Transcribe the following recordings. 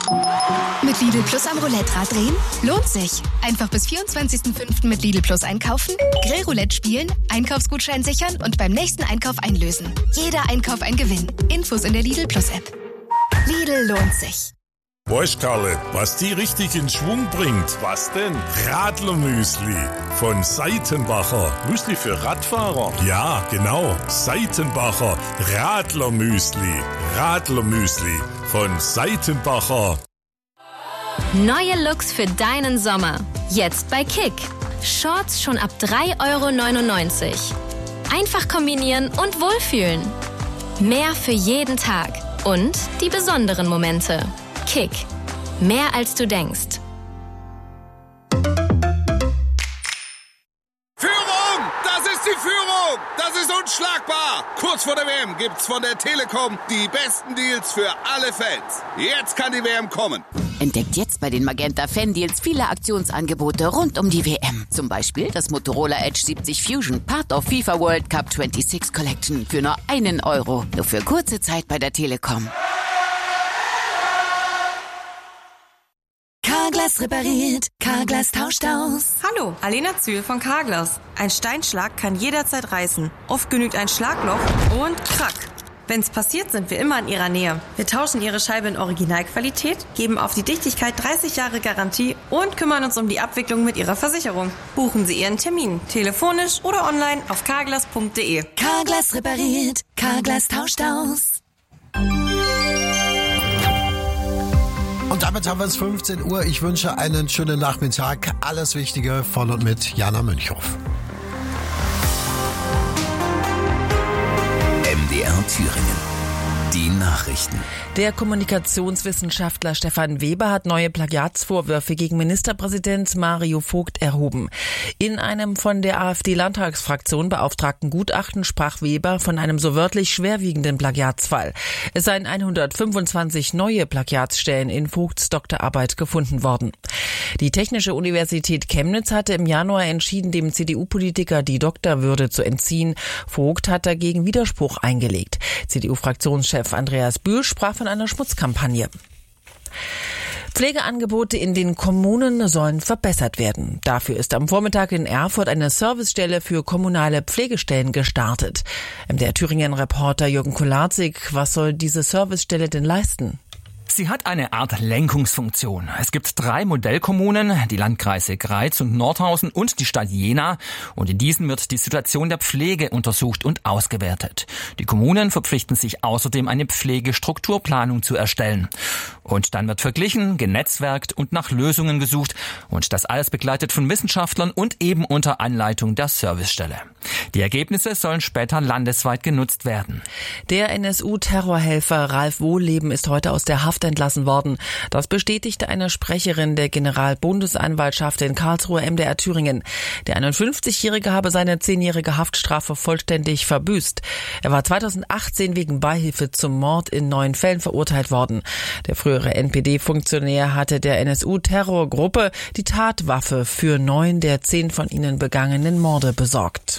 Mit Lidl Plus am Roulette-Rad drehen? Lohnt sich. Einfach bis 24.05. mit Lidl Plus einkaufen, Grillroulette spielen, Einkaufsgutschein sichern und beim nächsten Einkauf einlösen. Jeder Einkauf ein Gewinn. Infos in der Lidl Plus App. Lidl lohnt sich. Weißt Karle, was die richtig in Schwung bringt? Was denn? Radlermüsli von Seitenbacher. Müsli für Radfahrer? Ja, genau. Seitenbacher Radlermüsli. Radlermüsli von Seitenbacher. Neue Looks für deinen Sommer. Jetzt bei Kick. Shorts schon ab 3,99 €. Einfach kombinieren und wohlfühlen. Mehr für jeden Tag. Und die besonderen Momente. Kick. Mehr als du denkst. Führung! Das ist die Führung! Das ist unschlagbar! Kurz vor der WM gibt's von der Telekom die besten Deals für alle Fans. Jetzt kann die WM kommen. Entdeckt jetzt bei den Magenta Fan-Deals viele Aktionsangebote rund um die WM. Zum Beispiel das Motorola Edge 70 Fusion, Part of FIFA World Cup 26 Collection für nur €1. Nur für kurze Zeit bei der Telekom. Carglass repariert, Carglass tauscht aus. Hallo, Alena Zühl von Carglass. Ein Steinschlag kann jederzeit reißen. Oft genügt ein Schlagloch und krack. Wenn's passiert, sind wir immer in Ihrer Nähe. Wir tauschen Ihre Scheibe in Originalqualität, geben auf die Dichtigkeit 30 Jahre Garantie und kümmern uns um die Abwicklung mit Ihrer Versicherung. Buchen Sie Ihren Termin, telefonisch oder online auf carglass.de. Carglass repariert, Carglass tauscht aus. Und damit haben wir es 15 Uhr. Ich wünsche einen schönen Nachmittag. Alles Wichtige von und mit Jana Münchhoff. MDR Thüringen. Die Nachrichten. Der Kommunikationswissenschaftler Stefan Weber hat neue Plagiatsvorwürfe gegen Ministerpräsident Mario Vogt erhoben. In einem von der AfD-Landtagsfraktion beauftragten Gutachten sprach Weber von einem so wörtlich schwerwiegenden Plagiatsfall. Es seien 125 neue Plagiatsstellen in Vogts Doktorarbeit gefunden worden. Die Technische Universität Chemnitz hatte im Januar entschieden, dem CDU-Politiker die Doktorwürde zu entziehen. Vogt hat dagegen Widerspruch eingelegt. CDU-Fraktionschef Andreas Bühl sprach von einer Schmutzkampagne. Pflegeangebote in den Kommunen sollen verbessert werden. Dafür ist am Vormittag in Erfurt eine Servicestelle für kommunale Pflegestellen gestartet. Der Thüringen-Reporter Jürgen Kularzig, was soll diese Servicestelle denn leisten? Sie hat eine Art Lenkungsfunktion. Es gibt 3 Modellkommunen, die Landkreise Greiz und Nordhausen und die Stadt Jena. Und in diesen wird die Situation der Pflege untersucht und ausgewertet. Die Kommunen verpflichten sich außerdem, eine Pflegestrukturplanung zu erstellen. Und dann wird verglichen, genetzwerkt und nach Lösungen gesucht. Und das alles begleitet von Wissenschaftlern und eben unter Anleitung der Servicestelle. Die Ergebnisse sollen später landesweit genutzt werden. Der NSU-Terrorhelfer Ralf Wohlleben ist heute aus der Haft entlassen worden. Das bestätigte eine Sprecherin der Generalbundesanwaltschaft in Karlsruhe MDR Thüringen. Der 51-Jährige habe seine 10-jährige Haftstrafe vollständig verbüßt. Er war 2018 wegen Beihilfe zum Mord in 9 Fällen verurteilt worden. Der frühere NPD-Funktionär hatte der NSU-Terrorgruppe die Tatwaffe für 9 der 10 von ihnen begangenen Morde besorgt.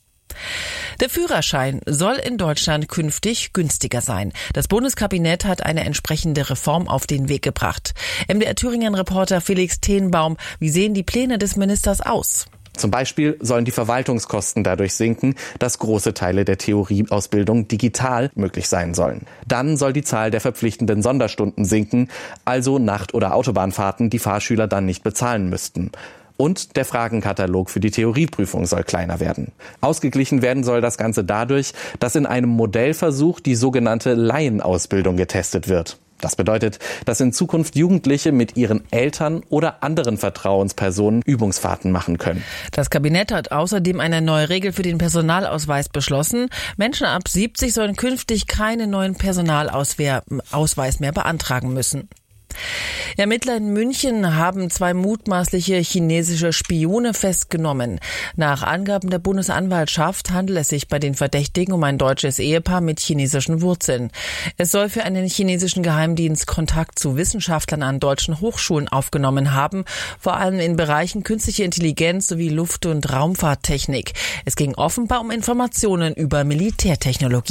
Der Führerschein soll in Deutschland künftig günstiger sein. Das Bundeskabinett hat eine entsprechende Reform auf den Weg gebracht. MDR Thüringen-Reporter Felix Tenbaum, wie sehen die Pläne des Ministers aus? Zum Beispiel sollen die Verwaltungskosten dadurch sinken, dass große Teile der Theorieausbildung digital möglich sein sollen. Dann soll die Zahl der verpflichtenden Sonderstunden sinken, also Nacht- oder Autobahnfahrten, die Fahrschüler dann nicht bezahlen müssten. Und der Fragenkatalog für die Theorieprüfung soll kleiner werden. Ausgeglichen werden soll das Ganze dadurch, dass in einem Modellversuch die sogenannte Laienausbildung getestet wird. Das bedeutet, dass in Zukunft Jugendliche mit ihren Eltern oder anderen Vertrauenspersonen Übungsfahrten machen können. Das Kabinett hat außerdem eine neue Regel für den Personalausweis beschlossen. Menschen ab 70 sollen künftig keinen neuen Personalausweis mehr beantragen müssen. Ermittler in München haben 2 mutmaßliche chinesische Spione festgenommen. Nach Angaben der Bundesanwaltschaft handelt es sich bei den Verdächtigen um ein deutsches Ehepaar mit chinesischen Wurzeln. Es soll für einen chinesischen Geheimdienst Kontakt zu Wissenschaftlern an deutschen Hochschulen aufgenommen haben, vor allem in Bereichen künstliche Intelligenz sowie Luft- und Raumfahrttechnik. Es ging offenbar um Informationen über Militärtechnologie.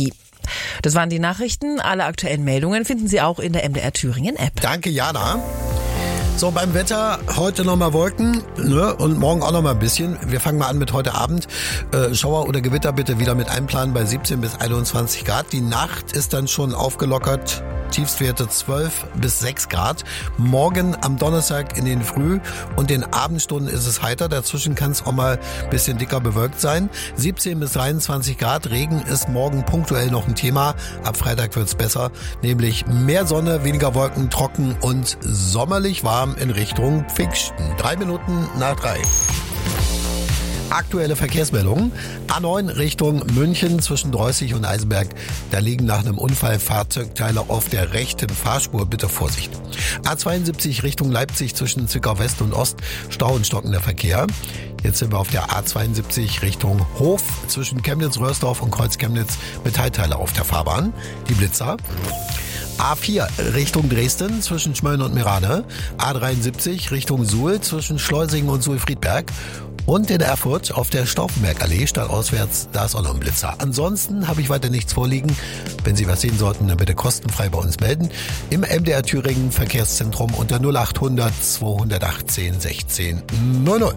Das waren die Nachrichten. Alle aktuellen Meldungen finden Sie auch in der MDR Thüringen App. Danke, Jana. So, beim Wetter heute nochmal Wolken, ne? Und morgen auch nochmal ein bisschen. Wir fangen mal an mit heute Abend. Schauer oder Gewitter bitte wieder mit einplanen bei 17 bis 21 Grad. Die Nacht ist dann schon aufgelockert. Tiefstwerte 12 bis 6 Grad. Morgen am Donnerstag in den Früh- und den Abendstunden ist es heiter. Dazwischen kann es auch mal ein bisschen dicker bewölkt sein. 17 bis 23 Grad. Regen ist morgen punktuell noch ein Thema. Ab Freitag wird's besser. Nämlich mehr Sonne, weniger Wolken, trocken und sommerlich warm in Richtung Pfingsten. 3 Minuten nach 3. Aktuelle Verkehrsmeldungen. A9 Richtung München zwischen Dreußig und Eisenberg. Da liegen nach einem Unfall Fahrzeugteile auf der rechten Fahrspur. Bitte Vorsicht. A72 Richtung Leipzig zwischen Zwickau West und Ost. Stau und stockender Verkehr. Jetzt sind wir auf der A72 Richtung Hof zwischen Chemnitz-Röhrsdorf und Kreuz-Chemnitz. Metallteile auf der Fahrbahn. Die Blitzer. A4 Richtung Dresden zwischen Schmölln und Merane. A73 Richtung Suhl zwischen Schleusingen und Suhl-Friedberg. Und in Erfurt auf der Stauffenbergallee stadtauswärts, da ist auch noch ein Blitzer. Ansonsten habe ich weiter nichts vorliegen. Wenn Sie was sehen sollten, dann bitte kostenfrei bei uns melden. Im MDR Thüringen Verkehrszentrum unter 0800 218 16 00.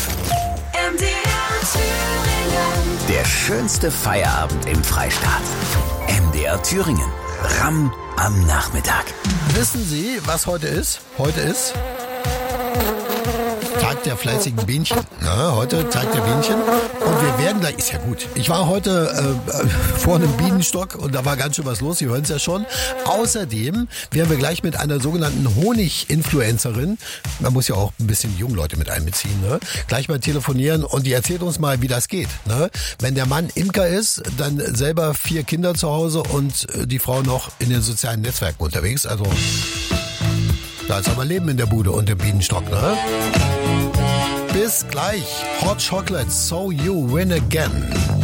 Der schönste Feierabend im Freistaat. MDR Thüringen. Ramm am Nachmittag. Wissen Sie, was heute ist? Heute ist Tag der fleißigen Bienchen. Ja, heute Tag der Bienchen. Und wir werden gleich, ist ja gut. Ich war heute vor einem Bienenstock und da war ganz schön was los. Sie hören es ja schon. Außerdem werden wir gleich mit einer sogenannten Honig-Influencerin, man muss ja auch ein bisschen die jungen Leute mit einbeziehen, ne? Gleich mal telefonieren und die erzählt uns mal, wie das geht. Ne? Wenn der Mann Imker ist, dann selber 4 Kinder zu Hause und die Frau noch in den sozialen Netzwerken unterwegs. Also da ist aber Leben in der Bude und im Bienenstock, ne? Bis gleich. Hot Chocolate, so you win again.